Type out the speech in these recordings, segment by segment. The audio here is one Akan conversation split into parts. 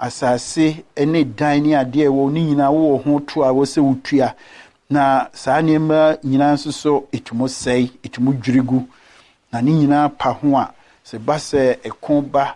asase ene dan ne ade wo ni nyina wo ho to a wo se wutua na saa nneɛma nyina nso so etumo sei etumo dwirigu na ni nyina pa ho a se ba se ekon ba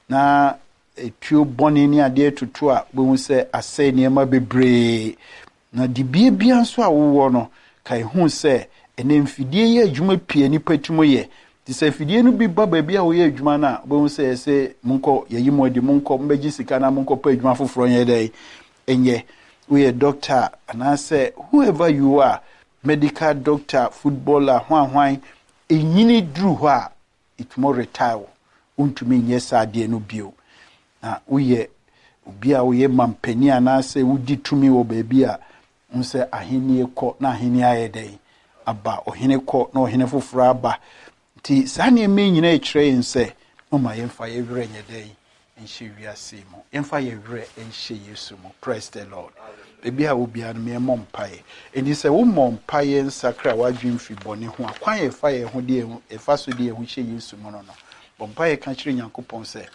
na etuo bɔne ne ade tutu a bo se asɛ nneɛma bebree na di bia nso a wo no kai hu se ene mfidie yɛ adwuma pie nipa tumo yɛ ti se fidie no bi ba baabi a wo yɛ adwuma na bo se monko yɛyi mo de monko mbɛgye sika na monko pa adwuma foforo yɛ dɛ enye we a doctor and I say whoever you are, medical doctor, footballer, hwan enyini dru ho a it more retire untumi nyesa de no bio na we obi a we mampani ana say wudi tumi wo baabi a unse ahenie kɔ na ahenie ayedɛn aba ohene kɔ na ohene foforo aba ti sane me nyina e kyerɛ nse no ma yemfa ye werɛ nyedɛn enhye wiase mu yemfa ye werɛ enhye Yesu mu. Praise the Lord. Baby a obi an me mompae enti se wo mompae nsakra wadwin fi bɔne ho akwan ye fa ye ho de e fa so de e ho hye Yesu mu no bompae ka kyerɛ Nyankopɔn se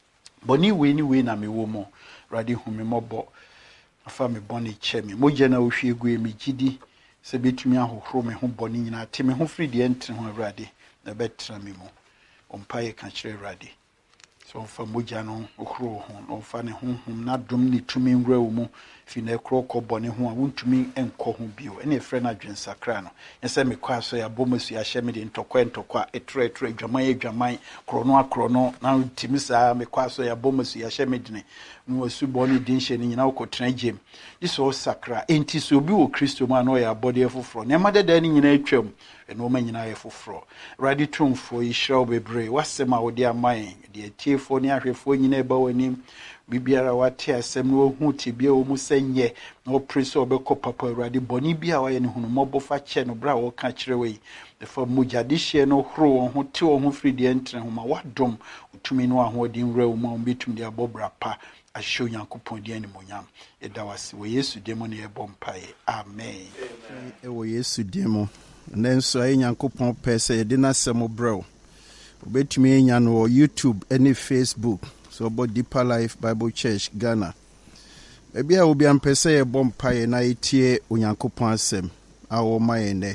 bɔne we ni we na me wo mu rade hu me mɔbɔ afa me bɔne kyɛ me mogye na wo hwie gu me gidi se betumi ahohoro me ho bɔne nyina te me ho firi de entre ho awurade na betra me mu bompae ka kyerɛ awurade so fa mogya no ohoro ho no fa ne honhom na dom ne tumi nwura wo mu fi na ekro kɔ bɔne ho a wontumi enkɔ ho bio ene efrɛ na dwensakra no yɛsɛ me kwa so ya bomasu ya hyɛ me de ntɔkwa etre adwaman krono na ntimi saa me kwa so ya bomasu ya hyɛ me de no wasu bɔne din hyɛ ne nyina wokɔtena gem diso sakra enti so obi wɔ Kristo mu na ɔyɛ abɔde afoforo ne ma deda ne nyina atwam eno ma nyina yɛ foforo radi tumfo yi hyɛw bebre wasɛm a wode aman de atiefo ne ahwefo nyina ba w'anim bibiara wate asɛm no hu tibia wo mu sɛnyɛ na opreso obekɔ papa awurade bɔne bi a wayɛ ne hunumɔbɔ fa kyɛ no bra wo ka kyerɛ wei defa mujade hye no horo wo ho te wo ho firi de entre ho ma wadom utumi no ahoɔden wura wo ma obetum de abɔbra pa ahyew Nyankopɔn de animonyam ɛda wase wɔ Yesu demo ne ɛbɔ mpae amen ɛwɔ Yesu demo nanso ayɛ Nyankopɔn pɛ sɛ yɛde n'asɛm brɛw obetumi anya no wɔ YouTube ɛne Facebook so about Deeper Life Bible Church Ghana. Maybe I will be ampese a bomb pie na etie Onyankopɔn asɛm a wo ma yɛn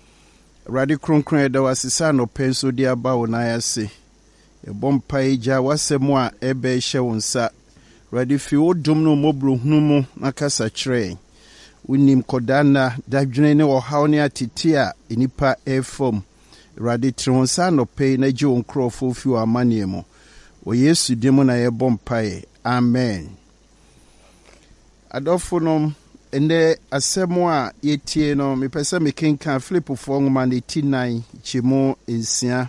Radi kronkron da wasisa no penso de aba wo na yase. E bomb pie gya wasɛm a ebe hyɛ wo nsa. Radi fi wo dom no mobro hunu mu na kasa kyerɛ. Unim kodana dadwene ne ɔhaw ne atete a enipa efom. Radi tronsa no pay na gye wo nkrɔfo fi wo amane mu. O Yesu demo na yɛbɔ mpae amen. Adɔfonom ende asɛm a yɛtie no mepɛ sɛ mekenka Filipofoɔ nwoma no 89 kyemu nsia.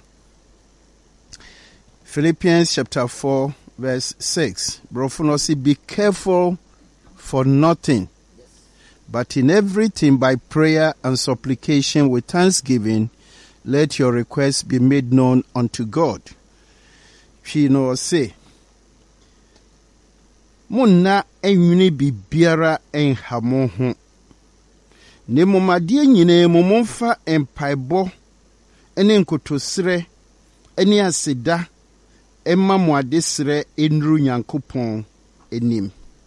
Philippians chapter 4 verse 6. Brofo no say be careful for nothing, but in everything by prayer and supplication with thanksgiving let your requests be made known unto God. She no say Muna enwini bibiara enhamo ho. Ne momade nyine momomfa empaebɔ ene nkotosrɛ ene aseda emma mo adesrɛ enru Nyankopɔn enim.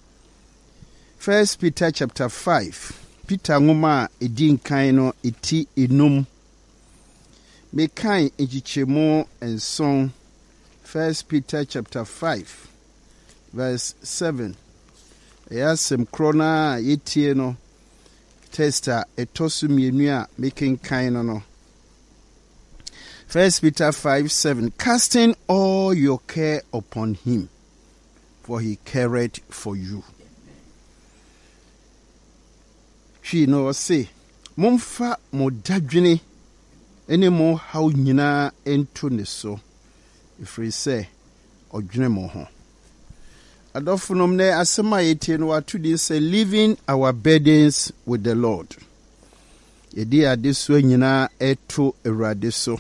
1 Peter chapter 5. Peter ngoma edi nkan no eti enum. Me kan egichemo enson. 1 Peter chapter 5 verse 7. Yasem krona yetie no testa etosu mienu a making kind no. 1 Peter 5:7. Casting all your care upon him, for he careth for you. She no say mumfa mo dadwene ene mo haw nyina ento ne so. Ifri say odwene mo ho. Adɔfonom ne asɛm a yɛtie no watudi say living our burdens with the Lord. Yɛdi ade so nyina eto Awurade so.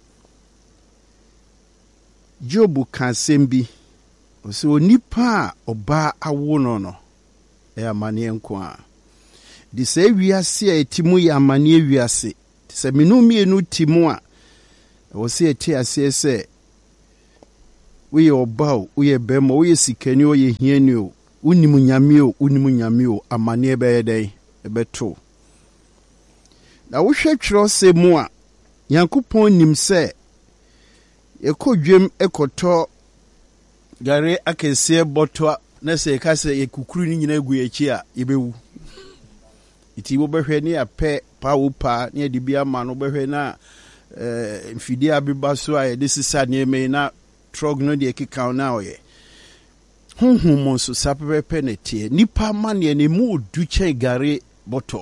Job ka asɛm bi o se onipa a ɔba awo no amane nko a. Di sɛ wiase a etimu yɛ amane wiase. Sɛ menu mienu timu a o se eti ase sɛ woyɛ ɔba o woyɛ bɛrima woyɛ sikani o woyɛ hiani o wonim nyame o amanneɛ bɛyɛ dɛn ɛbɛto na wohwɛ twerɛsɛm mu a Nyankopɔn nim sɛ yɛkɔ dwam ɛkɔtɔ gare akɛseɛ bɔtɔ na sɛ yɛka sɛ yɛkukuru no nyina gu yɛkyi a yɛbɛwu nti wobɛhwɛ ne yɛpɛ pawo paa ne yɛde bi ama no wobɛhwɛ na mfidie abeba so a yɛde sisa nneɛma yi na trɔg no deɛ keka no a ɔyɛ honhom mo nso sa pɛpɛpɛ ne teɛ nipa amanneɛ ne mu ɔdu kyɛn gare bɔtɔ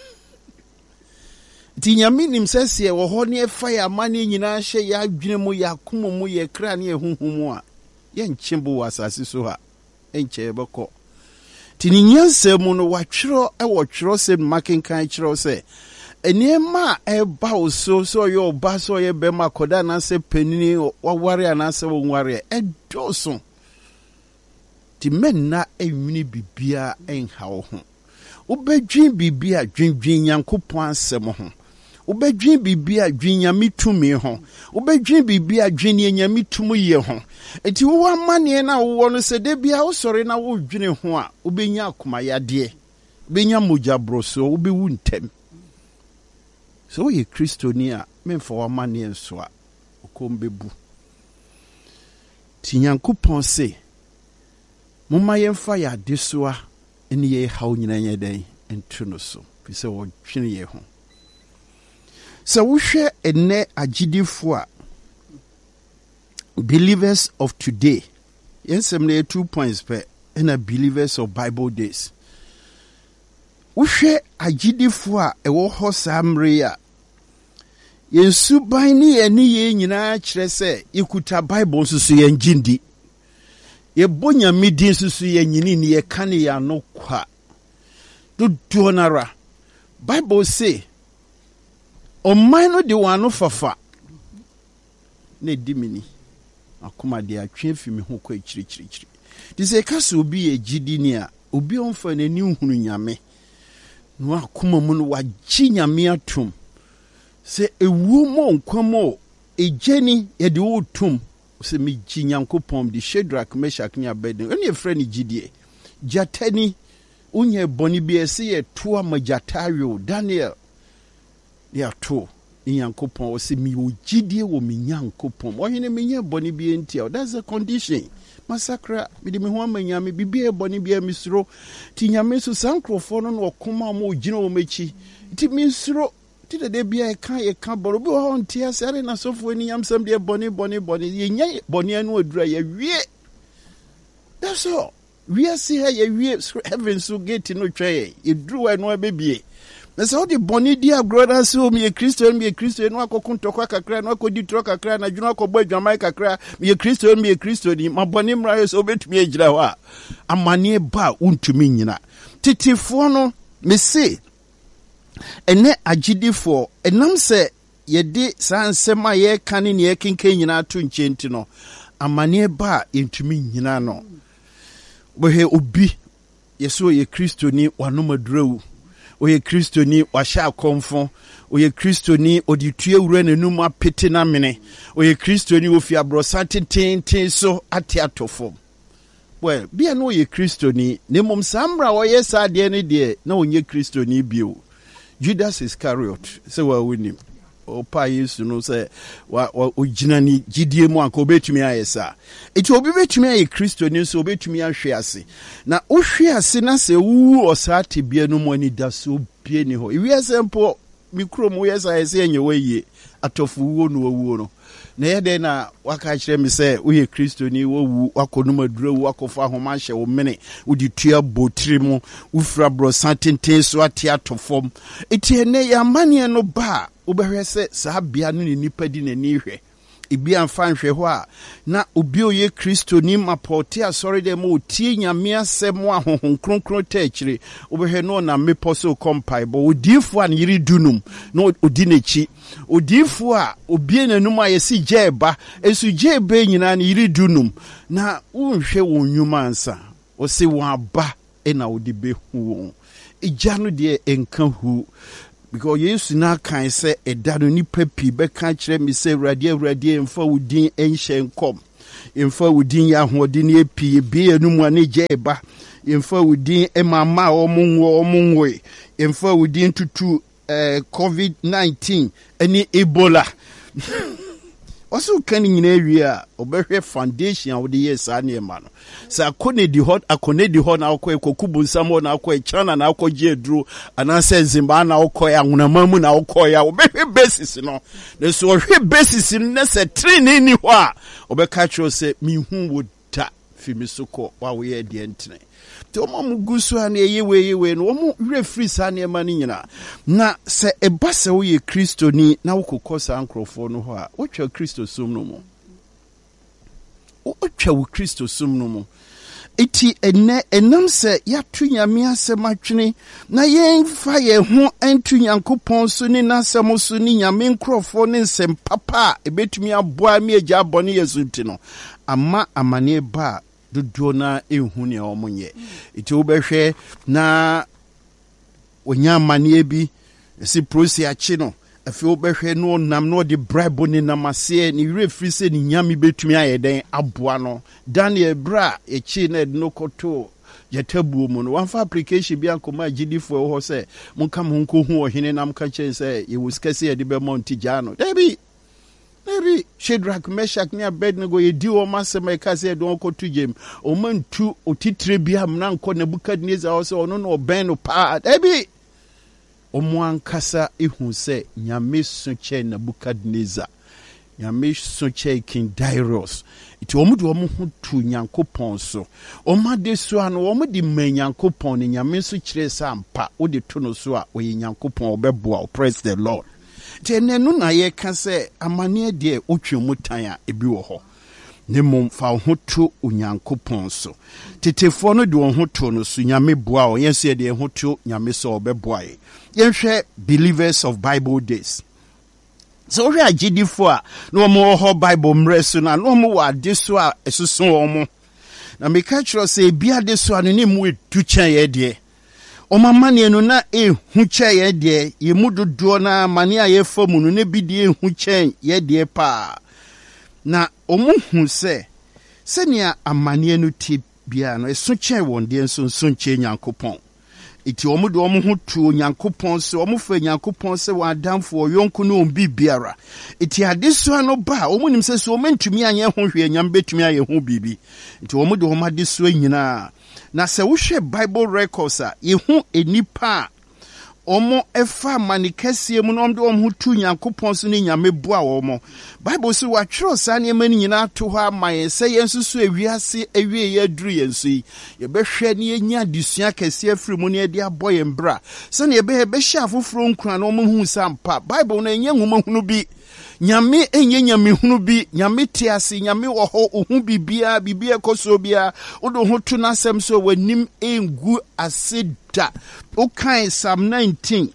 nti nyame nim sɛ sɛ wɔ hɔ ne ɛfa yɛ amanneɛ nyinaa hyɛ yɛ adwene mu yɛ akoma mu yɛ kra ne yɛ honhom mu a yɛnkye bo wɔ asase so ha ɛnkyɛ yɛbɛkɔ nti ne nyansa mu no watwerɛ ɛwɔ twerɛsɛm makenkan kyerɛw sɛ nneɛma a ɛba wo so sɛ ɔyɛ ɔba sɛ ɔyɛ bɛma akɔda anaasɛ panini waware anaasɛ wɔnware ɛdɔɔso nti mɛnna ɛnwene biribiaa ɛnha wo ho wobɛdwen biribi a dwendwen Nyankopɔn asɛm ho wobɛdwen biribi a dwen Nyame tumi ho wobɛdwen biribi a dwen Nyame tumi yɛ ho nti wowɔ amanneɛ no a wowɔ no sɛ da bia wosɔre na wodwene ho a wobɛnya akomayadeɛ wobɛnya mogya borɔsoɔ wobɛwu ntɛm sɛ woyɛ kristoni a memfa w'amanneɛ nso a wokɔm bɛbu nti Nyankopɔn se momma yɛmfa yɛ adesoa ne yɛ haw nyina nyɛ dɛn nto no so fi sɛ wɔdwene yɛ ho sɛ wohwɛ ɛnnɛ agyidifoɔ a believers of today yɛnsɛm no yɛ 2 points pɛ ɛna believers of Bible days wohwɛ agyidifoɔ a ɛwɔ hɔ saa mmere a yɛn suban ne yɛn yɛ nyinaa kyerɛ sɛ yɛkuta Bible nso so yɛn gyindi yɛbɔ Nyame din nso so yɛn nyini ne yɛka ne yɛn ano kwa dodoɔ nara Bible say ɔman no de wɔn ano fafa na ɛdi mini akoma de atwe fi me ho kɔ akyirikyirikyiri nti sɛ ɛka sɛ obi yɛ gyidi ni a obi ɔmfa n'ani nhunu Nyame na akoma mu no wagye Nyame atom sɛ ewuo mo nkwa mo egyeni yɛde wo tom sɛ megye Nyankopɔn de Shadrach Meshach ne Abednego ɛne yɛfrɛ ne gyidie gyatani wonyɛ bɔne bi ɛsɛ yɛ to ama gyata awo Daniel de ato Nyankopɔn wɔ sɛ mewɔ gyidie wɔ me Nyankopɔn ɔhene menyɛ bɔne bi ntia that's a condition masakra mede me ho ama Nyame bibia bɔne bia mesuro ti Nyame so saa nkurɔfoɔ no na ɔkoma ma ɔgyina wɔ m'akyi nti mesuro ti de bia yɛka bɔne bi wɔ hɔ ntia sɛ ɛre na sɔfoɔ ani nyamsɛm deɛ bɔne yɛnya bɔne anu adura yɛwie that's all wiase ha yɛwie heaven so gate no twɛ yɛduru hɔ no abɛbie na sɛ wode bɔne di agorɔ na sɛ meyɛ kristo no akɔko ntɔkwa kakra na akɔdi torɔ kakra na dwene akɔbɔ adwaman kakra meyɛ kristo ni ma bɔne mmara yɛ sɛ wobɛtumi agyina hɔ a amanneɛ ba a wontumi nyina tetefoɔ no mese ɛnɛ agyidifoɔ ɛnam sɛ yɛde saa nsɛm a yɛka ne ne yɛkenka nyinaa to nkyɛn nti no amanneɛ ba a yɛntumi nyina no bɛhwɛ obi yɛsɛ ɔyɛ kristoni wanom adurawu ɔyɛ kristoni wahyɛ akɔmfo ɔyɛ kristoni ɔde tue wura n'anum apete na mene ɔyɛ kristoni ofi aborɔsa tententen so ate atɔ fam well bia no ɔyɛ kristoni na mmom saa mmara ɔyɛ saa deɛ no deɛ na ɔnyɛ kristoni bio Judas Iscariot sɛ wawonim ɔpa Yesu no sɛ ɔgyina ne gyidie mu anka obɛtumi ayɛ saa enti obi bɛtumi ayɛ kristoni nso obɛtumi ahwe ase na wohwe ase na sɛ wowu ɔsaa tebea no mu ani da so obie ni hɔ ewiase mpo me kurom woyɛ saa ɛsɛ ɛnyɛ wɔyie atɔfo wuo no wawuo no na yɛdɛn na waka kyerɛ me sɛ woyɛ kristoni wawu wakɔnom adurawu wakɔfa ahoma ahyɛ wo mene wode tua botiri mu wofira borɔsa tenten so ate atɔ fam enti ɛnɛ yɛ amanneɛ no ba a wobɛhwɛ sɛ saa bea no ne nipa di n'ani hwɛ ebi amfa nhwɛ hɔ a na obi oyɛ kristoni mapɔte asɔre dɛ ma otie Nyame asɛm a honhom kronkron ta akyire wobɛhwɛ no na mepɔ so kɔmpae bɔ odiifo a ne yere dunum na odi n'akyi odiifo a obie n'anum a yɛsi gye ba esu gye ba nyinaa ne yere dunum na wonhwɛ wɔn nnwuma ansa ɔse wɔn aba ɛna wode bɛhu wɔn egya no deɛ ɛnka hu because Yesu na kan sɛ ɛda no nipa pii bɛka kyerɛ me sɛ awurade mfa wo din ɛnhyɛ nkɔm yɛmfa wo din yɛ ahoɔden yɛpii bie anum a ne gya ɛba yɛmfa wo din ɛmama ɔmo nwoe yɛmfa wo din tutu COVID-19 ɛne Ebola also can in area or foundation of the years any man. So akone di hot now kwe kubu samo na kwe chana na kwe jedru and answer Zimbabwe na kwe unamamu na kwe ya obeke basis no. The so basis in nese training ni wa obeka say me who would ta fimisoko wa we di entine. Te omo mugusu ane yewe no omo refree sane mani nyina na se eba se wo ye Kristo ni na wo kokosa ankrofo no ho a wo twa Kristo sum no mo wo twa wo Kristo sum no mo eti enam se ya tu nyame asem atwene na yen fa ye ho antu Nyankopɔn so ni nasem so ni nyame nkrofo ne nsem papa ebetumi aboa mi agya bone yesunti no ama amane ba dodo na ehu ne omonye iti wobehwe na onya mane bi esi prosi achi no afi wobehwe no nam no de bribe ne namase ni refri se ni nyame betumi ayeden aboa no Daniel bra echi na no koto yatabu mu no wanfa application bi ankoma gidifo ho se monka mo nko hu ohene nam ka chen se ye wuskase ye de be monti jano debi Maybe Shadrach, Meshach, near Abednego, ye do master my cousin, don't go to Jim. O man two, o titrebiam, Nanko, Nebuchadnezzar, also, no, Ben, or part. Ebi o moan kasa, who say, Yamis Sunche, Nebuchadnezzar, Yamis Sunche, King Darius. It almost who to Yanko Ponso. O my deswan, o my demand Yanko Pon, and Yamis Suche, Sampa, o de Tunosua, or Yanko Pon, Bebo, praise the Lord. Tene no na ye ka se amane de otwe mutan a ebi wo ho ne mom fa ho to Onyankopɔn so tetefo no de ho to no so nyame boa o yense de ho to nyame so obeboa ye yenhwɛ believers of Bible days so we agidifo a no mo ho Bible mre so na no mo wa de so a esoso omo na me ka kyerɛ se bia de so anu ne mu etu kyɛn ye de o mama ne no na hu kyɛ ye de ye mu dodo na mane a ye famu no ne bi de hu kyɛn ye de pa na o mu hu se nea amane no ti bia no eso kyɛn won de nso kyɛn Nyankopɔn iti o mu de o mu hu tu Nyankopɔn se o mu fa Nyankopɔn se wa adamfo yonko no bi biara iti ade so no ba o mu nim se so o mentumi anye ho hwe nyam betumi aye ho bibi iti o mu de o ma de so nyina na se wohwe Bible records a yehu enipa omo efa manikesie mu no omde omhu tu Nyankopɔn so ne nyame boa omo Bible so watwero sa ne mani nyina to ha maye se yensusu ewiase ewie ye aduru yensu yi ye behwe ne yenya disua kase afiri mu ne de aboye mbra se ne ye be hye afoforo nkura no omhu sampa Bible no enye nwoma hunu bi nyame enye nyame hunu bi nyame tiase nyame wo ho ohu bibia ekoso bia odo ho tu nasem so wanim engu aseda okan Psalm 19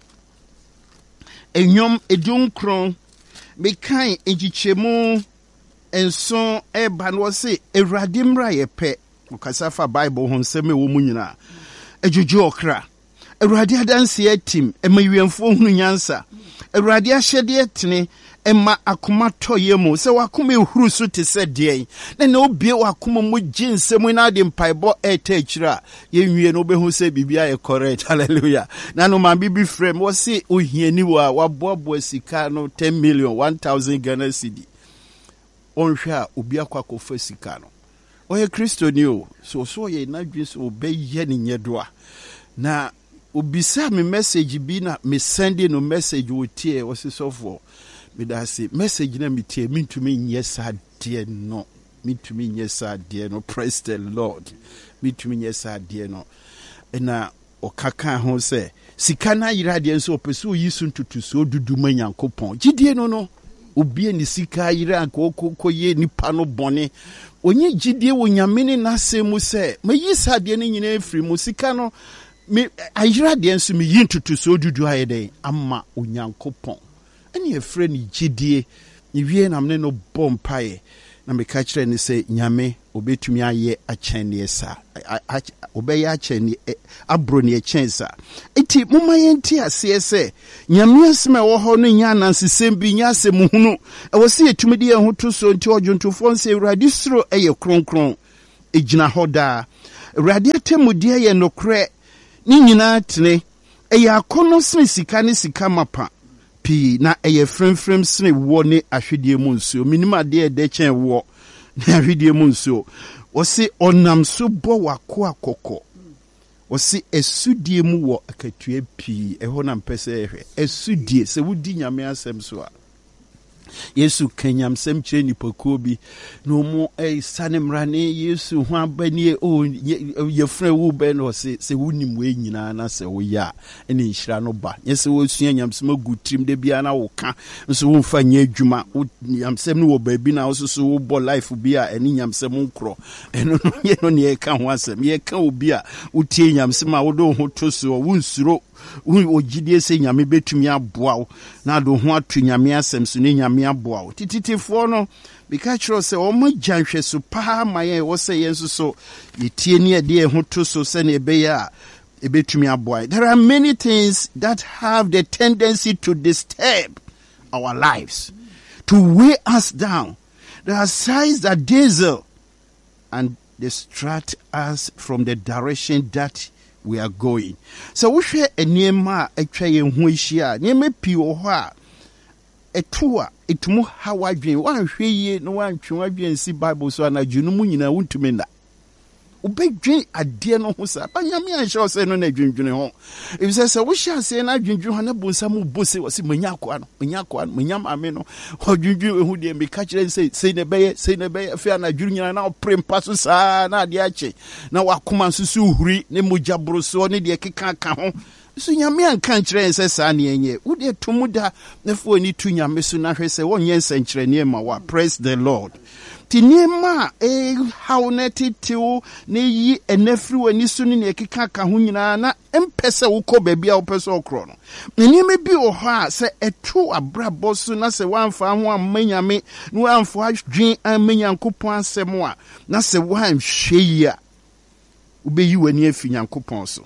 enyom edunkron mekan egichemu enso eba no se Awurade mra ye pe okasa fa Bible ho nsem e wo mu nyina ejojo okra Awurade adanse atim emawiemfo hunu nyansa Awurade ahyede etene Emma akuma toye mu se wakuma ehuru so te se de na obie wakuma mu ginse mu na de mpaibo etachira ye nwie no behu se bibia ye correct hallelujah na no man bibi frame wo se ohiani wa waboabo sika no 10 million 1000 Ghana cedi onhwe a obi akwakofa sika no oye Kristo ni o so ye na dwe so obeye ne nyedoa na obisa me message bi na me send no message wo tie wo se sofo me da say message na me tie mintumi nyesa de no mintumi nyesa de no praise the Lord mintumi nyesa de no na okaka ho say sika na yira de nso opeso yisu ntutu so dudu manyankopon gidie no obi ni sika yira kokoye nipa no bone onye gidie wo nyame ne nasemu say mayisa de ne nyina efiri mu sika no me ayira de nso me yintutu so dudu ayede amma onyankopon Any a friend gidie, if ye namne no bompaye, na me ka kire ne se nyame obetumi aye akyɛn sa obɛyɛ akyɛn abro ne akyɛn sa enti moma yɛnti ase se nyame asɛm ɛwɔ hɔ no nya nansesɛm bi nya asɛm hunu ɛwɔ se yɛtumi de yɛn ho to so nti ɔdwontofoɔ nse Awurade soro ɛyɛ kronkron egyina hɔ daa Awurade atemmudeɛ yɛ nokorɛ ne nyinaa tene ɛyɛ akɔnɔ sene sika ne sika mapa pii na ɛyɛ frɛmfrɛm sene wɔ ne ahwedie mu nsuo minim adeɛ ɛdɛ kyɛn wɔ ne ahwedie mu nsuo wɔse ɔnam so bɔ wako akɔkɔ wɔse asudie mu wɔ akatua pii ɛhɔ na mpɛ sɛ ɛhwɛ asudie sɛ wodi nyame asɛm so a Yesu kanyamsɛm kyerɛ nipakuo bi na ɔmo sane mmrane Yesu ho abanie yɛfrɛ wo bɛ no sɛ wonim wei nyinaa na sɛ woyɛ a ɛne nhyira no ba nyɛ sɛ wɔsua nyamsɛm agu tirim da biara na woka nso womfa nyɛ adwuma nyamsɛm no wɔ baabi na wo so wobɔ life bi a ɛne nyamsɛm nkorɔ ɛno no yɛ no ne yɛka ho asɛm yɛka obi a wotie nyamsɛm a wode wo ho to so wonsuro ogyidie sɛ nyame betumi aboa wo na do ho ato nyame asɛm so ne nyame aboa wo tititifoɔ no bika kyerɛ sɛ ɔmo gya nhwɛso paa ma yɛn wɔ sɛ yɛn so yɛtie ne ɛde ho to so sɛ ne ɛbɛyɛ a ɛbɛtumi aboa. There are many things that have the tendency to disturb our lives, to weigh us down. There are signs that dazzle and distract us from the direction that we are going. So we share a niema a tray and wishia, near pee or ha a tour, it more how I dream. One ye no one to see Bible so and I junumunina won't to mend that. Obey dream a dear no hosa, but Yami shall say no dream home. If says, we shall say, and I dream Johanna Bunsamu Bussy was in Minyakuan, Minyam Ameno, or you who did be catch and say the bay, fair na junior now prim passus, na diache. Now I come and susu, Nemujabro, so need the kika come. So Yami and country and says, Sani, would you to muda, therefore need to Yamisuna say 1 year century near Mawa. Praise the Lord. Tinema how netted to ne ye and nephew and soon in a kika kahunina na empesa uko baby or peso chrono. Many may be or ha say a true abra bosu say 1 farm 1 menyame no one for drink and menyan coupon semoa na say 1 shea ube you and ye finyan coupon so.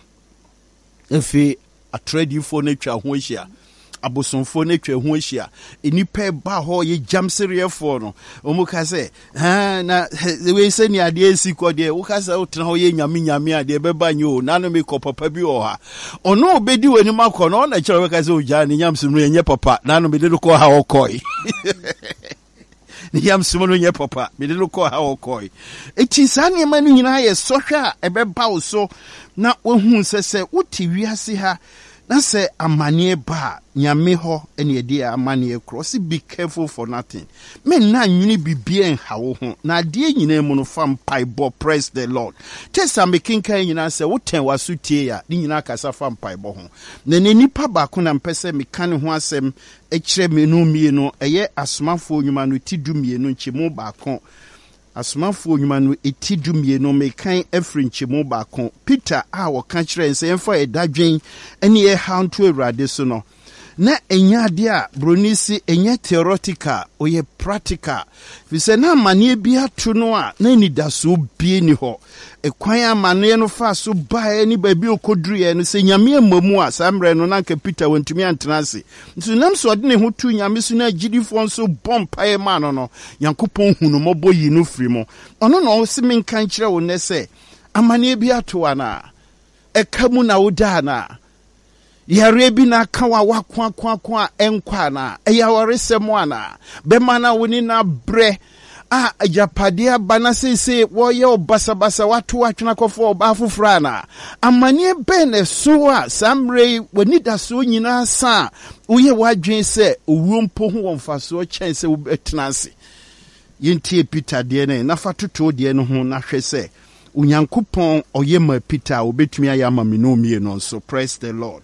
If a trade you for nature whosia. Abosomfo na twa ho ahia enipa ba ho ye jamseriefo no omuka se na we se ni ade esiko de wo ka se utena ho ye nyame ade beba nyo na no me ko papa bi o ha ono obedi wani makọ no na kire we ka se oja ni nyamsum no ye papa na no me de ko ha okoi ni nyamsum no ye papa me de ko ha okoi eti sane ma no nyina ye sohwe a ebeba wo so na wohu se uti wiase ha na say amane ba nyame ho ene ade amane cross be careful for nothing men na nwini bibie nhawo ho na ade nyina mu no fam paibo. Praise the Lord. Tesa me kinkan nyina say woten wasutie ya ni nyina kasa fam paibo ho na nipa ba ko na mpese me kan ho asem e kire me no mie no eye asomafo nyuma no tidu mie no nchemu ba ko asomafo nyuma no etidu mie no me kan afri nchemu ba ko Peter a wo ka kire nse emfa edadwen ene ye hanto Awurade so no na enya de a bronisi enya theoretical oye practical fi se na amane bi ato no a na ni da so bie ni ho ekwan amane no fa so bae ni ba bi okoduru no se nyame amamu a samre no na nka Peter wantumi antena ase nso nam so de ne ho tu nyame so na gidifo nso bompae ma no Yankopɔn hunu mɔbɔ yi no firi mo ono no se men kan kire wo ne se amane bi ato ana ekamu na woda na yare bi na kawa wakwa enkwa na eyaware semo ana be mana woni na bre a ajapadia bana sese wo ye obasabasa watu atwena kofo oba fufura na amane bene so a samre woni da so nyina sa uye wadwen se owuompo ho wonfaso chen se wobetenase yentie Peter de ne na fatoto de ne ho na hwese Onyankopɔn oyema Peter obetumi ayama minomie no so. Praise the Lord.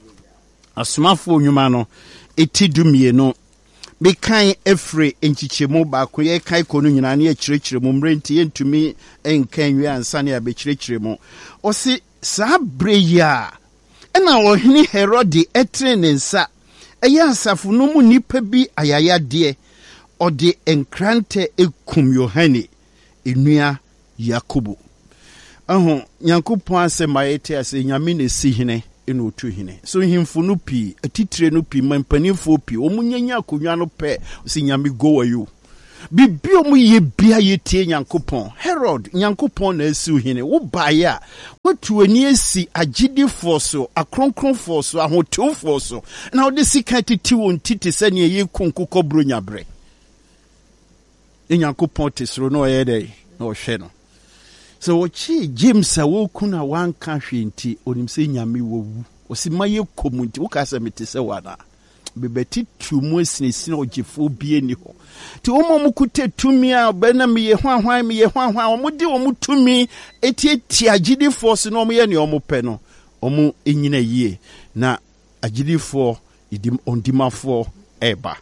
Asomafo nyuma no etidumie no mekan efre enchichemu ba ko ye kai ko no nyina na ye kirekiremu mrenti yentumi enkan wi ansa na be kirekiremu osi sa breya ena ohini Herode etre ne nsa eya asafo no mu nipa bi ayaya de ɔde nkrante ekum Yohane enua Yakobo. Nyankopɔn asɛm a yɛte ase nyame na esi hene ena otu hene. So himfo no pii, atitire no pii, mampanimfo pii, omunyanya akonnwa no pɛ, si nyame go wayo. Bibi omu ye bia yetie Nyankopɔn. Herod, Nyankopɔn na esi hene. Wo bae a, wotu ani esi agidifo so, akronkronfo so, ahotewfo so. Na wode sika titi won titi sɛ ne ye konkokɔ bro nyabre. Nyankopɔn te soro no ɔyɛ dɛ na ɔhwɛ no. So wochi James a wokuna wanka hwe nti onim sɛ nyame wowu. Osi maye komunti wo ka sɛ mete sɛ wana. Bebeti tumu sinesina ojifo bie ni ho. Ti omo mukute tumi a bena miye hwan omo di omo tumi eti agidi force no omo ye ne omo pe no. Omo enyina yie na agidi for idim ondima for eba.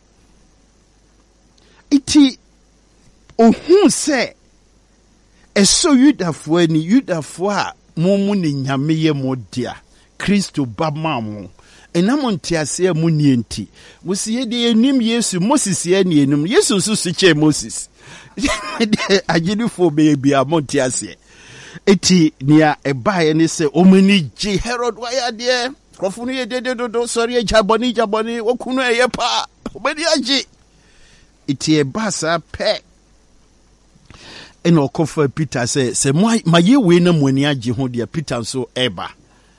Iti ohun se eso Yudafo a mumu ne nyame ye modia Kristo ba mamu. Enamontiase mu nienti. Musi de enim Yesu Moses ye ni enum. Yesu so che Moses. Agidifo be amontiase. Eti nia ebae ne se omani ji Herod waya de. Krofunu ye de do sorry jaboni okunu eye pa. Omani aji. Eti eba sa pe. Ena okofa Peter se maye we na muani agi ho de Peter so eba.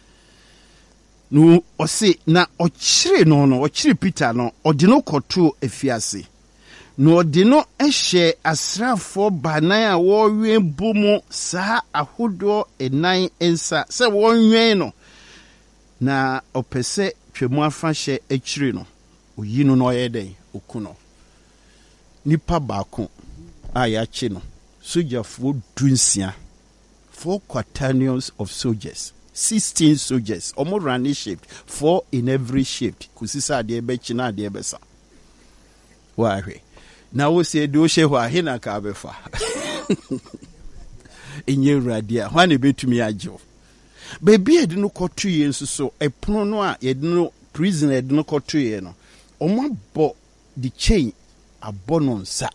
No ose na ochire Peter no odino koto efiase no odino ehye asrafo banan a wowen bomu saa ahodo enan ensa se wonwen no na opese twemu afa hye akire no oyi no oyeden okuno nipa baako a ya chi no sojafo dunsia 4 quaternions of soldiers 16 soldiers. Omo running shift. 4 in every shift. Kusisa de bechi na de besa. Wahwe. Na wo se do she hwa he na ka befa. Enye radia. Hwa ne betumi ajo. Baby e de no kotu ye nso epono no a ye de no prison e de no kotu ye no. Omo bo the chain abono nsa.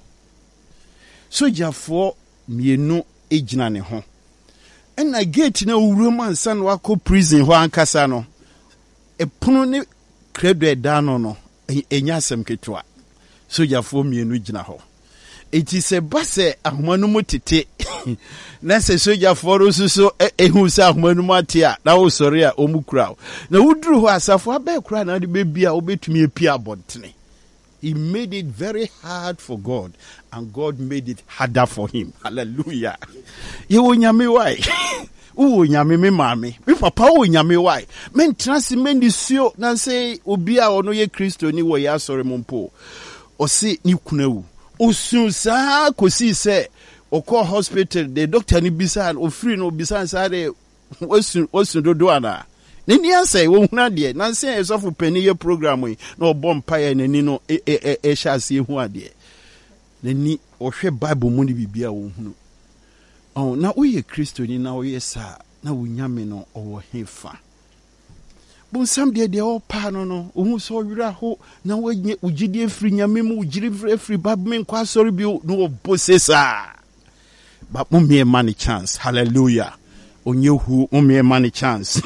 Sojafo mienu ejina ne ho. Ena gate na uruma nsa no akọ prison ho ankasa no epono ne credo edano no enya asem ketwa sojafo mienu gina ho eti se base ahomanu mutete na se sojafo ro so ehu se ahomanu mate a na wo sori a omukura na wuduru ho asafo abekura na de bebia obetumi epia abontene. He made it very hard for God, and God made it harder for him. Hallelujah. Ye wo nyame wai. Wo nyame me mame. Me papa wo nyame wai. Men transi men disio na say obi a ono ye Kristo ni wo ya sori mompo. O se ni kunawu. Osun sa kosi se okọ hospital the doctor ni bisan o free no bisan sa de osun dodo ana. Nini answer wo huna de na say esofu pani ye program yi na obom paye nani no shase hu ade nani ohwe bible mu ni bibia wo hunu na uye Kristo ni na uye sa na wunyame no owo hefa bonsam de o pa no ohun so wira ho na wanye ugide free nyame mu ugire free bible men kwa sorry bi no obosesa ba mo me man chance. Hallelujah. Onyehu mo me man chance.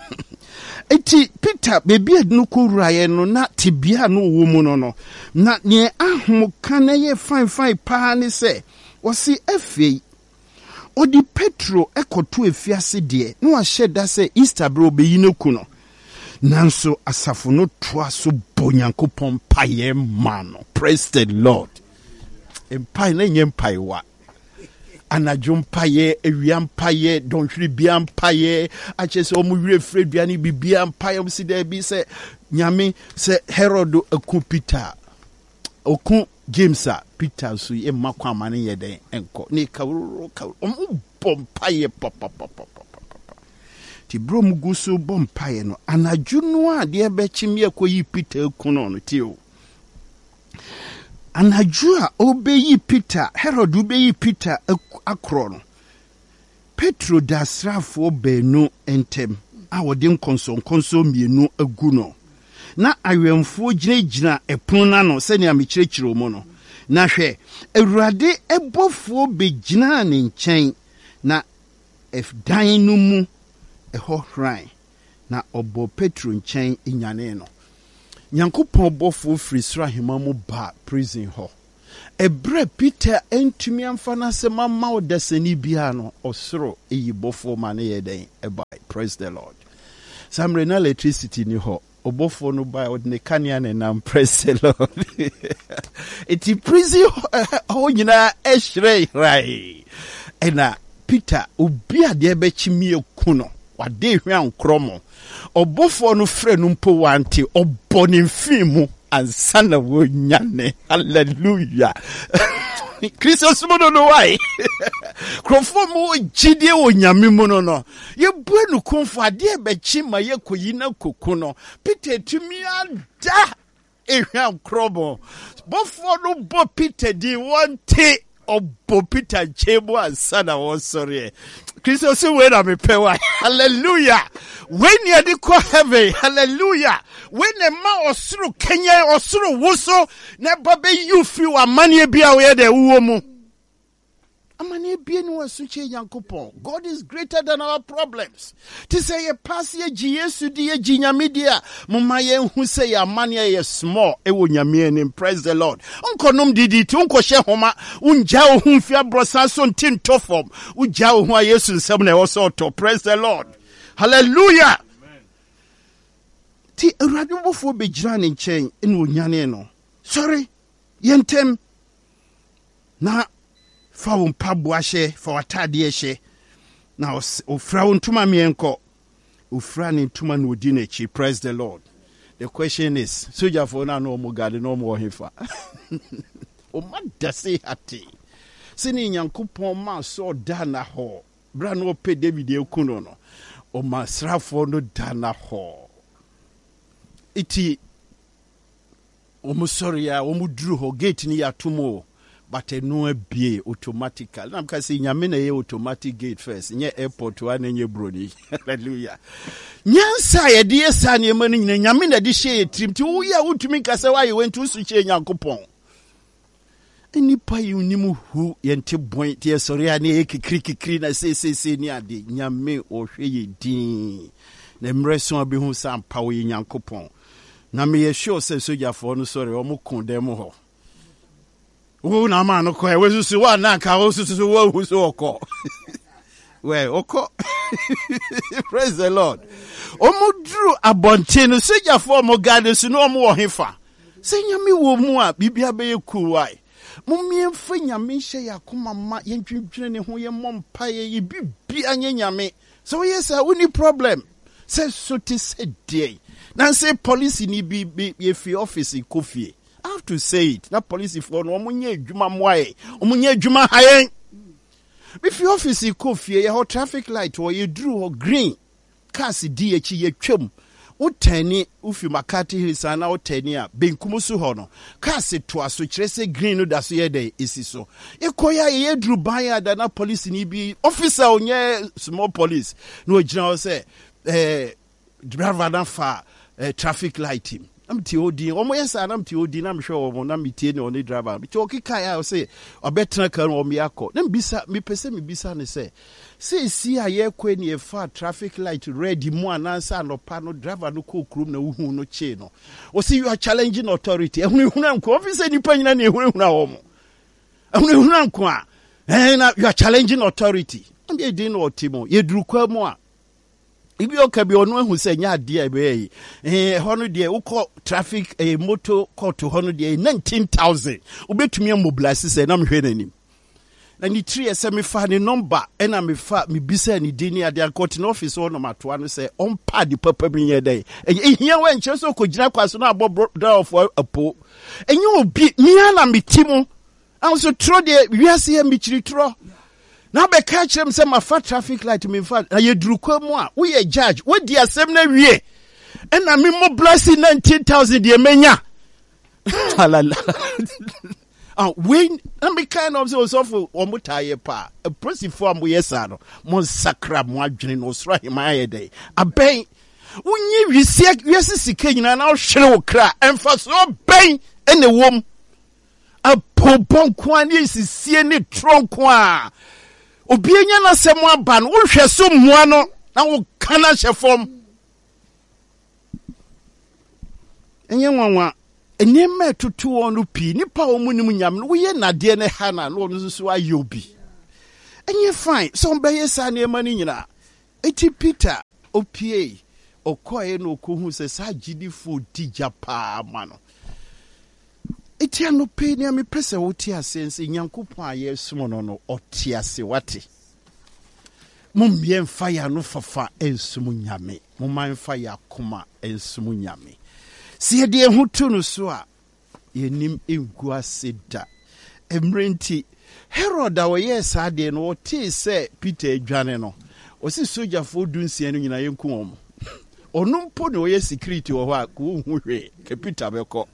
Eti Peter bebi adinu kuraye no na tibia no wo mu no na ne ahom kan ye fine pa ne se wosi afei odi Petro ekoto efiase de no ahye da se Easter bro beyi no ku no nanso asafo no toa so bonyankopon paye mano. Praise the Lord. Empai na nyempai wa anadwo mpaye ewia mpaye donhwiri bia mpaye achese omuwire freduane bibia mpaye omsi da bi se nyame se Herod aku Peter oku James a Peter so e makwa amane ye den enko ne kawro ombom mpaye papa ti bro muguso bom mpaye no anadwo no a de be chimie koyi Peter aku no tio anajua obeyi Peter Herod obeyi Peter akro no Petro da srafo benu entem a wode nkonso mienu agu no na awemfo gina epono na no se ne amekirikiro mu no na hwɛ Awurade ɛbɔfoɔ bɛgyinaa ne nkyɛn na dan no mu ɛhɔ hran na ɔbɔ Petro nkyɛn nyane no. Nyankopɔn bɔfoɔ firi soro ahema mu ba prison hɔ. Ɛbrɛ Peter entumi amfa n'asɛm ama ɔdasani biara no ɔsoro eyi bɔfoɔ ma ne yɛ den ɛbae. Praise the Lord. Samre na electricity ni hɔ. Ɔbɔfoɔ no ba ɔde ne kanea ne nam. Praise the Lord. Eti prison hɔ nyinaa ɛhyerɛ hrai. Ɛna Peter obi adeɛ bɛkyimi eku no. Wade hwe ankrɔmo. Ɔbɔfoɔ no frɛ no mpo wante ɔbɔ ne mfin mu ansa na wonyane. Hallelujah. Christos mo no why. Krofo mo gidie onyame mu no. Ye bua no konfo ade bɛkyi ma ye koyi na koku no. Peter tumi ada ehwe ankrɔmo. Bɔfoɔ no bɔ Peter di wante ɔbɔ Peter chebo ansa na wo sorry. Christos we na me pewa. Hallelujah. When you dey call heaven, hallelujah. When the ma osuru Kenya osuru wuso na babe you feel amane bia we de wo mu. Amane bia no asuche Yankopon. God is greater than our problems. To say ye pass ye Yesu di ye nyame dia, mama ye hu say ye amane ye small e wo nyame anim. Praise the Lord. Unkonom didi ti unko hye homa unja wo hu fia brosa so ntin tofom. Unja wo hu Yesu nsem na wo so to. Praise the Lord. Hallelujah. Ti Awurade bofo begyina ne nkyɛn ene onyane no. Sorry. Yentem na fa wo mpaboa hye, fa watade hye. Na ofra wo ntuma mienko. Ofra ne ntuma na odi n'echi. Praise the Lord. The question is, soja for na no mo gade no mo hefa. O madase hati. Sini Nyankopɔn ma so da na ho. Bra no pe David ekuno no. O masrafo no da na ho. Iti omusori ya omuduru ho gate ni yatomo but no bie automatically na mkasi nyame na ye automatic gate first nye airport wa na nye broni. Hallelujah. Nyansa ye de yesa na ema nyina nyame na de hye trim ti wo ya wutumi kasa wa ye wentu su hye Nyankopɔn enipa yi unimu hu ye nte bon ti sori ya na ye kikri na se ni ade nyame o hwe ye din na mreso abehu sa ampa wo ye Nyankopɔn. Na me sure say soja for no sorry o mo kun dem ho. Wo na ma no ko e wesusu wa na ka wo susu wo hu so okọ. We okọ. Praise the Lord. O mo duru abonte no soja for mo gade su no mo wo hefa. Se nyame wo mu a bibia be ye kuwai. Mo miemfa nyame hye yakoma ma ye ntwintwene ne ho ye mompa ye bibia anye nyame. So yes we problem. Say so ti say dey. Now say police ni be if office kofie. I have to say it. Na police for no omunye adwuma moae. Omunye adwuma hayen. If your office kofie ye ho traffic light or ye drew or green. Cars di echi ye twem. Utani ufi Makati Hills na utani a benkumusu ho no. Cars to aso kire say green no da so ye dey isi so. Ye koya ye drew ban da na police ni bi officer onye small police. No gina say driver na fa traffic light him. I'm TOD. Yes, I'm TOD. I'm sure I'm not meeting on the driver. But you okay? I say, I better can or me ako. Then bisa me pese me bisa ne say see a ye kwen ye fa traffic light red mo anansa no pa no driver no ko krum na uhu no che no. O see you are challenging authority. Ehunu nko officer ni pa nyina na ehunu wo mo. Ehunu nko a. Na you are challenging authority. Am ye din no timo. Ye duru kwa mo a. Ibi okabi onu ehu se nya ade a be hono de ukọ traffic motor court hono de 19,000 ubetumi mobilize se na mhwe nanim na ni 3 ese me fa ni number ena me fa me bisa ni dini ade court no office hono matoa no se on pad papa bi nye dey ehia we nche so ko gina kwaso na abo drive for apo enye obi mi ana metimu an so tro de wiase ya michiri tro. Now be catch them say my fat traffic light me fat. Na ye duru kwa mu a we a judge. We di asem na wie. And na me mobilize 19,000 de menya. When na me kind of so for omo taye pa. A presi form we yesa no. Mon sakra mo adwene no sra hima ye dey. Aben unyi wiese sika nyina na hwere wo kra. Emfa so ben ene wom. apopon kwani sisie ne tronko a obienya na semo aba no wo hwe so mua no na wo kana hyefom enye nwanwa enema tutu onu pi nipa wo munim nyam no wo ye nade ne hana no no so ayobi enye fine so mbeye sa ne mani nyina eti Peter opie okoye no kohu se sa gidifo digya pa ma no eti ano pe ni me pese wo ti asense Nyankopon aye sumo no oti ase wate mumbie fire no fafa ensumu nyame mumman fire koma ensumu nyame sie de hutu no so a yenim engu ase da emrenti Herod a woye sa de no oti se Peter adwane no osi soja fo dunsia no nyina yenku omo onumpo ne woye security wo ha ko hu hwe ke Peter beko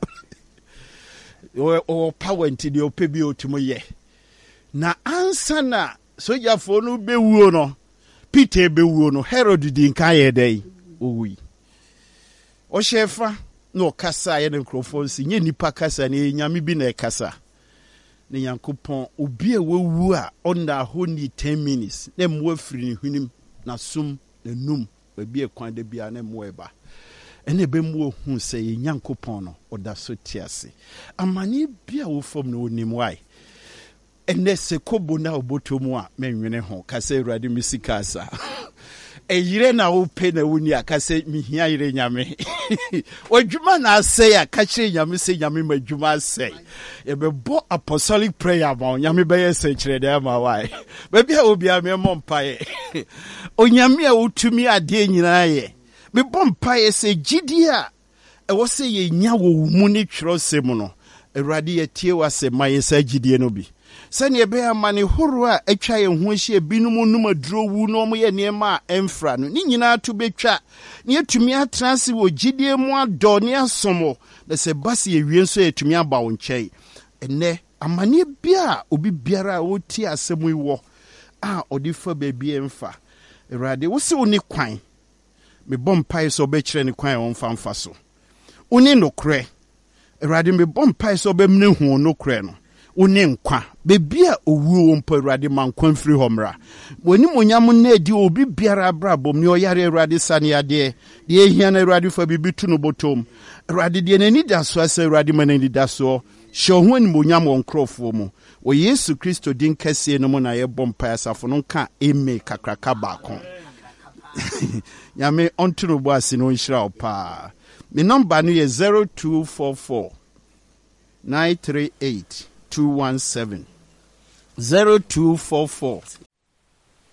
o power ntidi opebi otumo ye na ansa na soja fo no bewuo no Peter bewuo no Herod di nka ye dai owi o shefa no kasa ye ne nkrofo nsi nye nipa kasa ne nyame bi na kasa ne Yankopon obi a wewu a onda honi 10 minutes na mwa firi ne hunim na sum na num babi ekwan da bia na mwa eba ene be mwa hu se ye Yankopon no oda so tiase amani bia wo fom no onim wai ene se kobo na obotomu a menwene ho kasa Awurade misikasa eyire na wo pe na woni akase mihia yire nyame odwuma na asey akachire nyame se nyame madwuma asey ye bebo apostolic prayer ma nyame be yese kire da ma wai ba bia obi a me mompae onyame a wotumi ade nyina ye me bompae se gidia e wo se ye nya wo mu ni twrosem no Awurade ye tie wase ma ye sa gidie no bi sani ebe amane horo a atwa ye ho hye binum num aduro wu no mo ye niema emfra no ni nyina to betwa ne atumi atranse wo gidie mu adɔ ne asomo na se base ye wie nso atumi aba wo nkyɛn ene amane bia obi biara wo ti asɛm yi wo a odi fa baabi emfa Awurade wo se oni kwan me bompai so be kyerɛ ne kwan won famfa so oni nokre Awurade me bompai so be mne hu nokre no oni nkwa bebia owuo mpo Awurade mankwan firi homra woni monyam na edi obi biara brabom ne oyare Awurade sane ade de ehia na Awurade fa bibitu no botom Awurade de nani da so asa Awurade manani da so hye ho ni monyam won krofo mu o Yesu Kristo din kase no mu na ye bompa asafo no ka eme kakraka baako nyame ontuno bo ase no nhyira opa me number no ye 0244 938 217 0244